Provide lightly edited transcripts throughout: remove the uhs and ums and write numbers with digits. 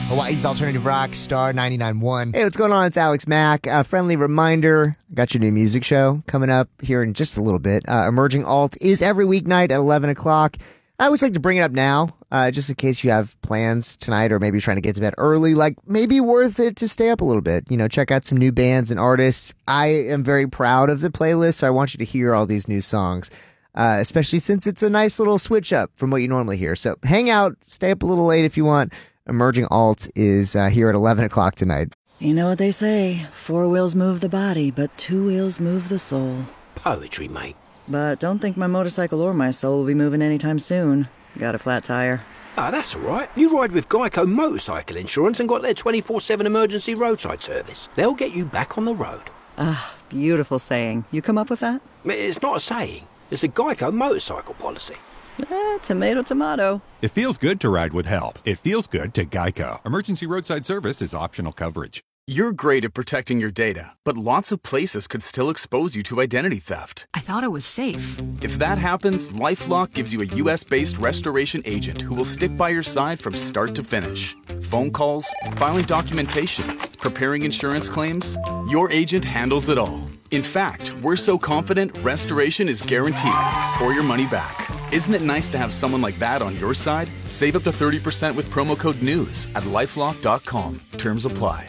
Hawaii's Alternative Rock, Star 99.1. Hey, what's going on? It's Alex Mack. A friendly reminder, I got your new music show coming up here in just a little bit. Emerging Alt is every weeknight at 11 o'clock. I always like to bring it up now, just in case you have plans tonight or maybe you're trying to get to bed early. Like, maybe worth it to stay up a little bit. You know, check out some new bands and artists. I am very proud of the playlist, so I want you to hear all these new songs, especially since it's a nice little switch up from what you normally hear. So hang out, stay up a little late if you want. Emerging Alt is here at 11 o'clock tonight. You know what they say, 4 wheels move the body, but 2 wheels move the soul. Poetry, mate. But don't think my motorcycle or my soul will be moving anytime soon. Got a flat tire. Ah, that's all right. You ride with Geico Motorcycle Insurance and got their 24/7 emergency roadside service. They'll get you back on the road. Ah, beautiful saying. You come up with that? It's not a saying. It's a Geico motorcycle policy. Tomato, tomato. It feels good to ride with help. It feels good to Geico. Emergency roadside service is optional coverage. You're great at protecting your data, but lots of places could still expose you to identity theft. I thought it was safe. If that happens, LifeLock gives you a U.S.-based restoration agent who will stick by your side from start to finish. Phone calls, filing documentation, preparing insurance claims, your agent handles it all. In fact, we're so confident restoration is guaranteed or your money back. Isn't it nice to have someone like that on your side? Save up to 30% with promo code NEWS at LifeLock.com. Terms apply.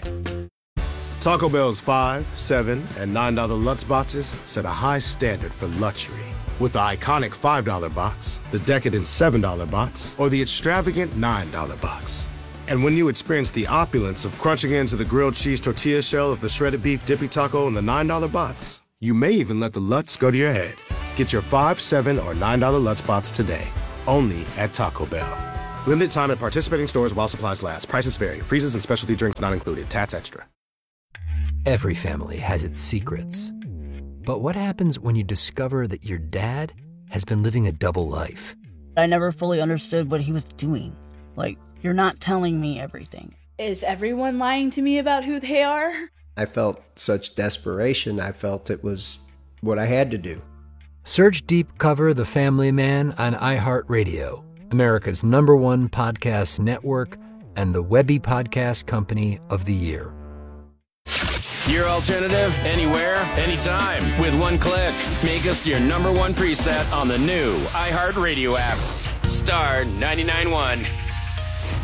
Taco Bell's $5, $7, and $9 Lutz boxes set a high standard for luxury. With the iconic $5 box, the decadent $7 box, or the extravagant $9 box. And when you experience the opulence of crunching into the grilled cheese tortilla shell of the shredded beef dippy taco in the $9 box, you may even let the Lutz go to your head. Get your $5, $7, or $9 Lutz box today, only at Taco Bell. Limited time at participating stores while supplies last. Prices vary. Freezes and specialty drinks not included. Tats extra. Every family has its secrets. But what happens when you discover that your dad has been living a double life? I never fully understood what he was doing. Like, you're not telling me everything. Is everyone lying to me about who they are? I felt such desperation. I felt it was what I had to do. Search Deep Cover The Family Man on iHeartRadio, America's #1 podcast network and the Webby Podcast Company of the Year. Your alternative, anywhere, anytime. With one click, make us your #1 preset on the new iHeartRadio app. Star 99.1.